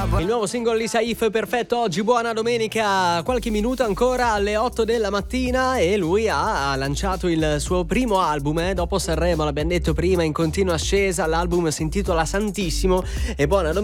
Il nuovo singolo Lisa If, perfetto. Oggi buona domenica, qualche minuto ancora alle 8 della mattina e lui ha lanciato il suo primo album dopo Sanremo, l'abbiamo detto prima, in continua ascesa. L'album si intitola Santissimo e buona domenica